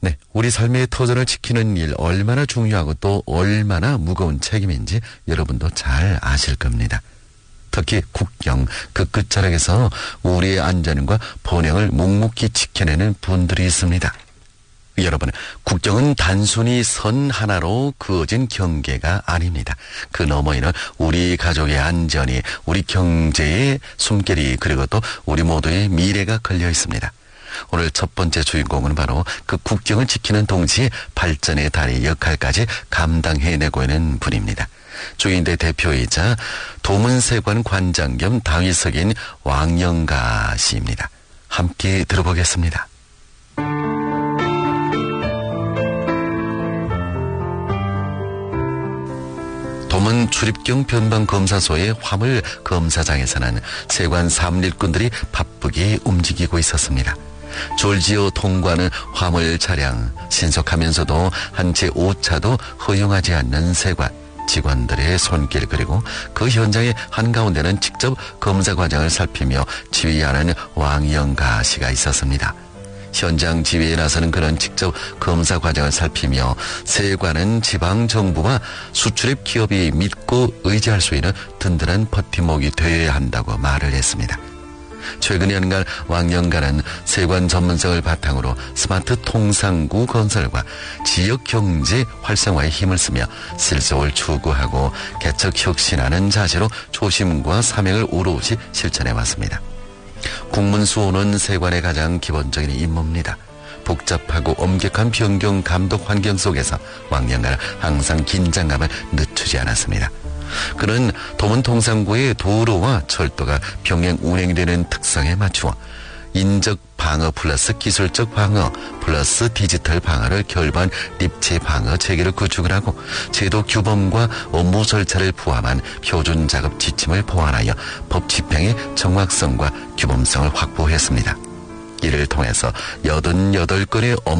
네, 우리 삶의 터전을 지키는 일 얼마나 중요하고 또 얼마나 무거운 책임인지 여러분도 잘 아실 겁니다. 특히 국경 그 끝자락에서 우리의 안전과 번영을 묵묵히 지켜내는 분들이 있습니다. 여러분, 국경은 단순히 선 하나로 그어진 경계가 아닙니다. 그 너머에는 우리 가족의 안전이, 우리 경제의 숨결이, 그리고 또 우리 모두의 미래가 걸려 있습니다. 오늘 첫 번째 주인공은 바로 그 국경을 지키는 동시에 발전의 다리 역할까지 감당해내고 있는 분입니다. 주인대 대표이자 도문세관 관장 겸 당위석인 왕영가 씨입니다. 함께 들어보겠습니다. 도문 출입경 변방검사소의 화물 검사장에서는 세관 사무일꾼들이 바쁘게 움직이고 있었습니다. 졸지어 통과하는 화물 차량, 신속하면서도 한 채 오차도 허용하지 않는 세관 직원들의 손길, 그리고 그 현장의 한가운데는 직접 검사 과정을 살피며 지휘하는 왕영가 씨가 있었습니다. 현장 지휘에 나서는 그런 직접 검사 과정을 살피며 세관은 지방정부와 수출입 기업이 믿고 의지할 수 있는 든든한 버팀목이 되어야 한다고 말을 했습니다. 최근 연간 왕영가는 세관 전문성을 바탕으로 스마트 통상구 건설과 지역 경제 활성화에 힘을 쓰며 실속을 추구하고 개척 혁신하는 자세로 초심과 사명을 오롯이 실천해 왔습니다. 국문수호는 세관의 가장 기본적인 임무입니다. 복잡하고 엄격한 변경 감독 환경 속에서 왕영가는 항상 긴장감을 늦추지 않았습니다. 그는 도문통상구의 도로와 철도가 병행 운행되는 특성에 맞추어 인적 방어 플러스 기술적 방어 플러스 디지털 방어를 결부한 립체 방어 체계를 구축을 하고 제도 규범과 업무 절차를 포함한 표준 작업 지침을 보완하여 법 집행의 정확성과 규범성을 확보했습니다. 이를 통해서 88건의